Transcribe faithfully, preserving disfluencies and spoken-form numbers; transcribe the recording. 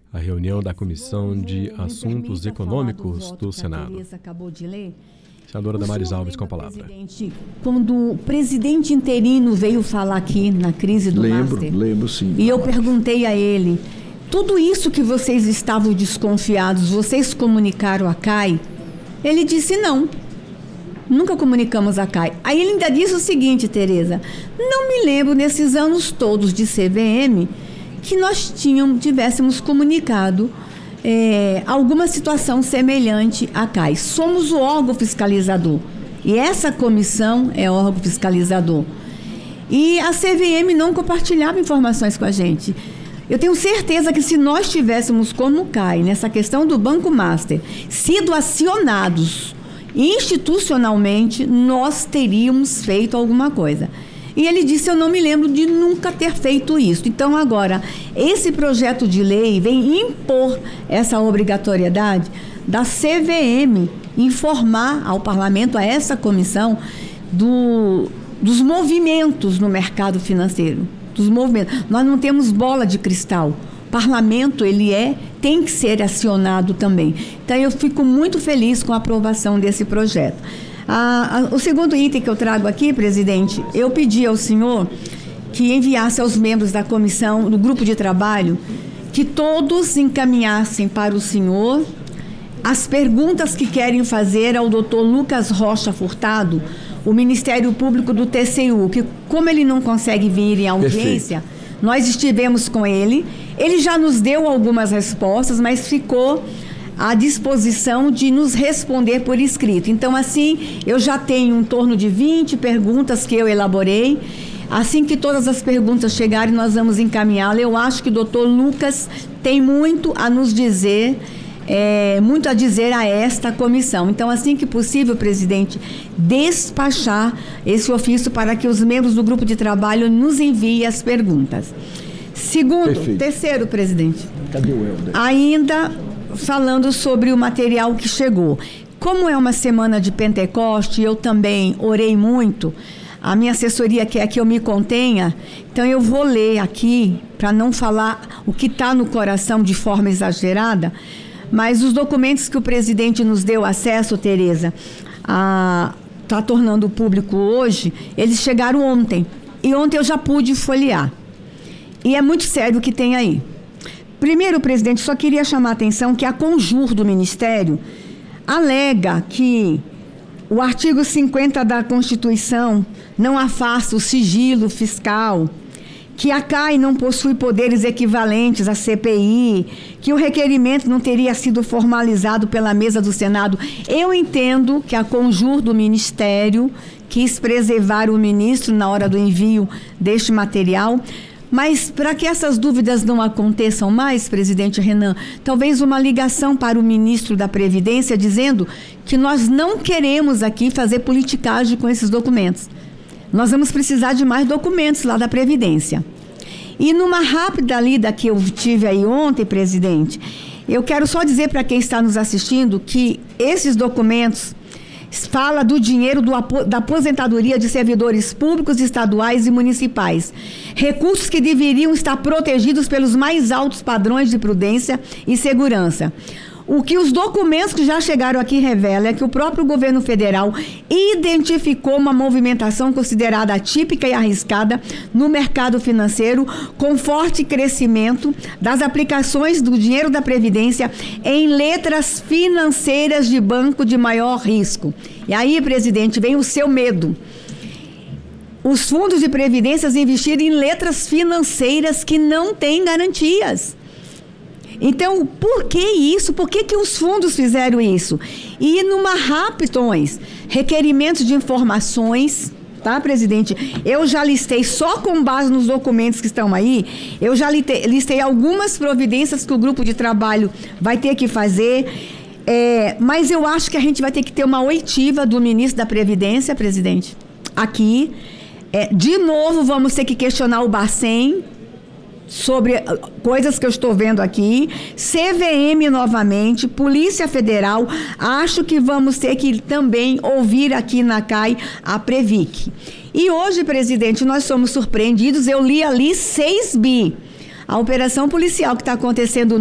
a reunião da Comissão de Assuntos Econômicos do Senado. Acabou de ler. Senadora Damares Alves, com a palavra. Quando o presidente interino veio falar aqui na crise do lembro, Master, lembro sim. E eu perguntei a ele, tudo isso que vocês estavam desconfiados, vocês comunicaram a C A I? Ele disse não, nunca comunicamos a C A I. Aí ele ainda disse o seguinte, Tereza, não me lembro nesses anos todos de C V M que nós tínhamos, tivéssemos comunicado É, alguma situação semelhante à C A I. Somos o órgão fiscalizador e essa comissão é órgão fiscalizador. E a C V M não compartilhava informações com a gente. Eu tenho certeza que se nós tivéssemos, como C A I, nessa questão do Banco Master, sido acionados institucionalmente, nós teríamos feito alguma coisa. E ele disse, eu não me lembro de nunca ter feito isso. Então, agora, esse projeto de lei vem impor essa obrigatoriedade da C V M informar ao parlamento, a essa comissão, do, dos movimentos no mercado financeiro. Dos movimentos. Nós não temos bola de cristal. O parlamento, ele é, tem que ser acionado também. Então, eu fico muito feliz com a aprovação desse projeto. Ah, o segundo item que eu trago aqui, presidente, eu pedi ao senhor que enviasse aos membros da comissão, do grupo de trabalho, que todos encaminhassem para o senhor as perguntas que querem fazer ao doutor Lucas Rocha Furtado, o Ministério Público do T C U, que como ele não consegue vir em audiência, perfeito, nós estivemos com ele, ele já nos deu algumas respostas, mas ficou à disposição de nos responder por escrito. Então, assim, eu já tenho em torno de vinte perguntas que eu elaborei. Assim que todas as perguntas chegarem, nós vamos encaminhá-la. Eu acho que o doutor Lucas tem muito a nos dizer, é, muito a dizer a esta comissão. Então, assim que possível, presidente, despachar esse ofício para que os membros do grupo de trabalho nos enviem as perguntas. Segundo, perfeito. Terceiro, presidente. Cadê o Helder? Ainda falando sobre o material que chegou. Como é uma semana de Pentecoste, eu também orei muito, a minha assessoria quer que eu me contenha, então eu vou ler aqui, para não falar o que está no coração de forma exagerada, mas os documentos que o presidente nos deu acesso, Tereza, está tornando público hoje, eles chegaram ontem, e ontem eu já pude folhear. E é muito sério o que tem aí. Primeiro, presidente, só queria chamar a atenção que a Conjur do Ministério alega que o artigo cinquenta da Constituição não afasta o sigilo fiscal, que a C A I não possui poderes equivalentes à C P I, que o requerimento não teria sido formalizado pela mesa do Senado. Eu entendo que a Conjur do Ministério quis preservar o ministro na hora do envio deste material. Mas, para que essas dúvidas não aconteçam mais, presidente Renan, talvez uma ligação para o ministro da Previdência dizendo que nós não queremos aqui fazer politicagem com esses documentos. Nós vamos precisar de mais documentos lá da Previdência. E numa rápida lida que eu tive aí ontem, presidente, eu quero só dizer para quem está nos assistindo que esses documentos fala do dinheiro do, da aposentadoria de servidores públicos, estaduais e municipais. Recursos que deveriam estar protegidos pelos mais altos padrões de prudência e segurança. O que os documentos que já chegaram aqui revelam é que o próprio governo federal identificou uma movimentação considerada atípica e arriscada no mercado financeiro, com forte crescimento das aplicações do dinheiro da Previdência em letras financeiras de banco de maior risco. E aí, presidente, vem o seu medo. Os fundos de previdência investirem em letras financeiras que não têm garantias. Então, por que isso? Por que que os fundos fizeram isso? E numa rapidões, requerimentos de informações, tá, presidente? Eu já listei, só com base nos documentos que estão aí, eu já listei, listei algumas providências que o grupo de trabalho vai ter que fazer, é, mas eu acho que a gente vai ter que ter uma oitiva do ministro da Previdência, presidente, aqui. É, de novo, vamos ter que questionar o Bacen sobre coisas que eu estou vendo aqui, C V M novamente, Polícia Federal, acho que vamos ter que também ouvir aqui na C A I a Previc. E hoje, presidente, nós somos surpreendidos, eu li ali seis bi, a operação policial que está acontecendo